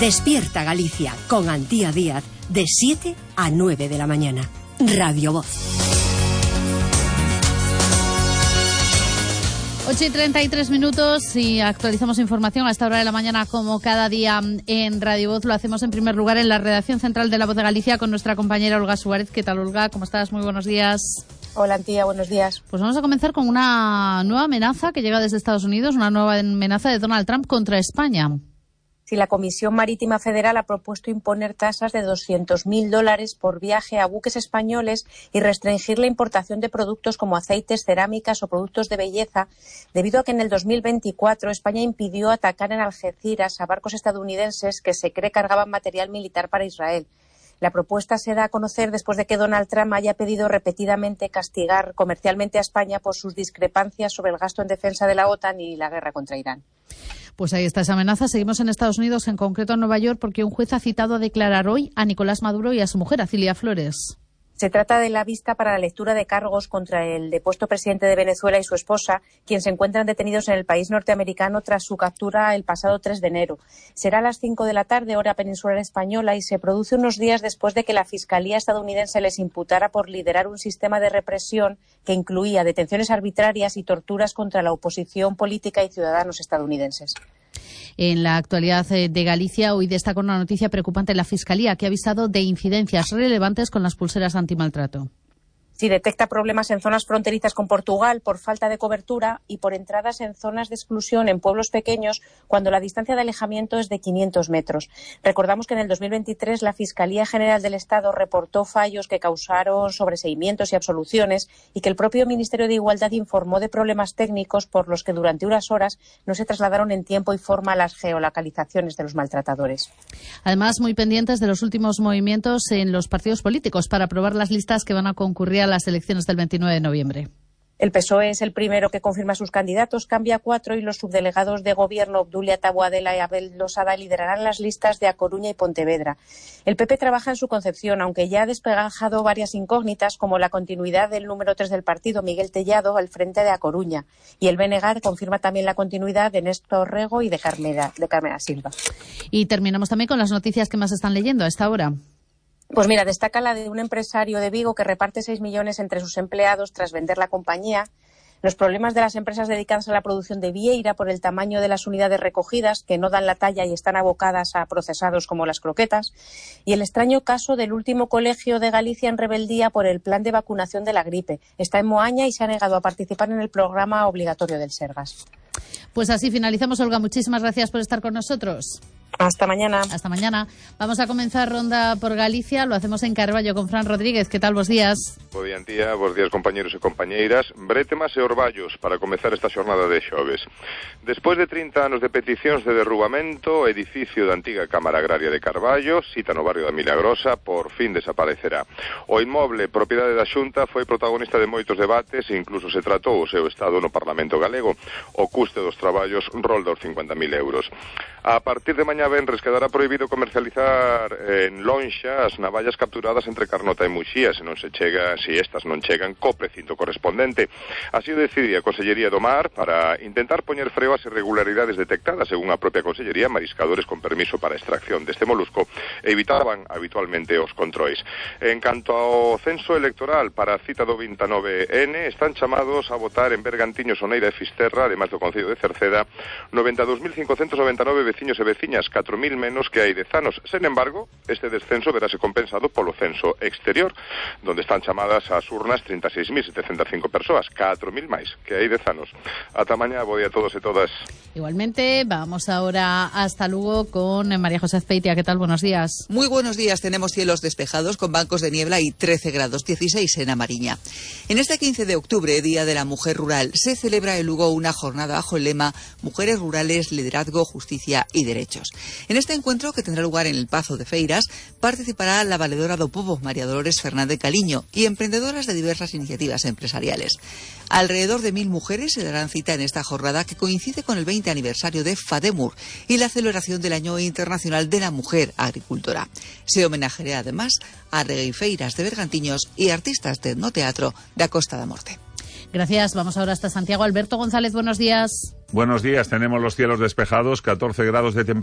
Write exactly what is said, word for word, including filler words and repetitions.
Despierta Galicia con Antía Díaz de siete a nueve de la mañana. Radio Voz. ocho y treinta y tres minutos y actualizamos información a esta hora de la mañana como cada día en Radio Voz. Lo hacemos en primer lugar en la redacción central de La Voz de Galicia con nuestra compañera Olga Suárez. ¿Qué tal, Olga? ¿Cómo estás? Muy buenos días. Hola, Antía, buenos días. Pues vamos a comenzar con una nueva amenaza que llega desde Estados Unidos, una nueva amenaza de Donald Trump contra España. Sí, la Comisión Marítima Federal ha propuesto imponer tasas de doscientos mil dólares por viaje a buques españoles y restringir la importación de productos como aceites, cerámicas o productos de belleza, debido a que en el dos mil veinticuatro España impidió atacar en Algeciras a barcos estadounidenses que se cree cargaban material militar para Israel. La propuesta se da a conocer después de que Donald Trump haya pedido repetidamente castigar comercialmente a España por sus discrepancias sobre el gasto en defensa de la OTAN y la guerra contra Irán. Pues ahí está esa amenaza. Seguimos en Estados Unidos, en concreto en Nueva York, porque un juez ha citado a declarar hoy a Nicolás Maduro y a su mujer, a Cilia Flores. Se trata de la vista para la lectura de cargos contra el depuesto presidente de Venezuela y su esposa, quienes se encuentran detenidos en el país norteamericano tras su captura el pasado tres de enero. Será a las cinco de la tarde, hora peninsular española, y se produce unos días después de que la Fiscalía estadounidense les imputara por liderar un sistema de represión que incluía detenciones arbitrarias y torturas contra la oposición política y ciudadanos estadounidenses. En la actualidad de Galicia, hoy destaca una noticia preocupante en la Fiscalía, que ha avisado de incidencias relevantes con las pulseras antimaltrato. Sí, detecta problemas en zonas fronterizas con Portugal por falta de cobertura y por entradas en zonas de exclusión en pueblos pequeños cuando la distancia de alejamiento es de quinientos metros. Recordamos que en el dos mil veintitrés la Fiscalía General del Estado reportó fallos que causaron sobreseimientos y absoluciones y que el propio Ministerio de Igualdad informó de problemas técnicos por los que durante unas horas no se trasladaron en tiempo y forma las geolocalizaciones de los maltratadores. Además, muy pendientes de los últimos movimientos en los partidos políticos para aprobar las listas que van a concurrir a las elecciones del veintinueve de noviembre. El P S O E es el primero que confirma sus candidatos, cambia cuatro y los subdelegados de gobierno Obdulia Taboadela y Abel Losada liderarán las listas de A Coruña y Pontevedra. El P P trabaja en su concepción, aunque ya ha despejado varias incógnitas como la continuidad del número tres del partido, Miguel Tellado, al frente de A Coruña. Y el B N G confirma también la continuidad de Néstor Rego y de Carmela, de Carmela Silva. Y terminamos también con las noticias que más están leyendo a esta hora. Pues mira, destaca la de un empresario de Vigo que reparte seis millones entre sus empleados tras vender la compañía, los problemas de las empresas dedicadas a la producción de vieira por el tamaño de las unidades recogidas que no dan la talla y están abocadas a procesados como las croquetas, y el extraño caso del último colegio de Galicia en rebeldía por el plan de vacunación de la gripe. Está en Moaña y se ha negado a participar en el programa obligatorio del Sergas. Pues así finalizamos, Olga. Muchísimas gracias por estar con nosotros. Hasta mañana. Hasta mañana. Vamos a comenzar ronda por Galicia. Lo hacemos en Carballo con Fran Rodríguez. ¿Qué tal? Bos días. Bo día, Antía. Bos días, compañeros e compañeiras. Bretemas e orballos para comezar esta xornada de xoves. Despois de trinta anos de peticións de derrubamento, o edificio da antiga Cámara Agraria de Carballo, cita no barrio da Milagrosa, por fin desaparecerá. O inmoble, propiedade da Xunta, foi protagonista de moitos debates e incluso se tratou o seu estado no Parlamento galego. O custe dos traballos rolda os cincuenta mil euros. A partir de mañá venres quedará prohibido comercializar en lonxa as navallas capturadas entre Carnota e Muxía, se non se chega, se estas non chegan co precinto correspondente. Así o decide a Consellería do Mar para intentar poñer freo ás irregularidades detectadas, según a propia Consellería. Mariscadores con permiso para extracción deste molusco evitaban habitualmente os controis. En canto ao censo electoral para a cita do vinte e nove ene, están chamados a votar en Bergantiño, Soneira e Fisterra, ademais do Concello de Cerceda, noventa e dous mil cincocentos noventa e nove veciños e veciñas, catro mil menos que hai dez anos. Sen embargo, este descenso verase compensado polo censo exterior, donde están chamadas ás urnas trinta e seis mil setecentas e cinco persoas, catro mil máis que hai dez anos. Ata mañá, bo día a todos e todas. Igualmente, vamos ahora hasta Lugo con María José Azpeitia. ¿Qué tal? Buenos días. Muy buenos días. Tenemos cielos despejados con bancos de niebla y trece grados, dieciséis en A Mariña. En este quince de octubre, Día de la Mujer Rural, se celebra en Lugo una jornada bajo el lema Mujeres Rurales, Liderazgo, Justicia y Derechos. En este encuentro, que tendrá lugar en el Pazo de Feiras, participará la valedora do pobo, María Dolores Fernández Caliño, y emprendedoras de diversas iniciativas empresariales. Alrededor de mil mujeres se darán cita en esta jornada que coincide con el veinte aniversario de FADEMUR y la celebración del Año Internacional de la Mujer Agricultora. Se homenajeará además a regueifeiras de Bergantiños y artistas de etnoteatro da Costa da Morte. Gracias. Vamos ahora hasta Santiago. Alberto González, buenos días. Buenos días. Tenemos los cielos despejados, catorce grados de temperatura.